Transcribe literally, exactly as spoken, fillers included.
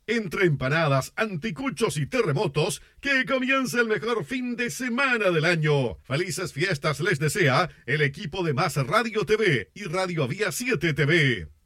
Entre empanadas, anticuchos y terremotos, que comience el mejor fin de semana del año. Felices fiestas les desea el equipo de Más Radio T V y Radio Vía siete T V.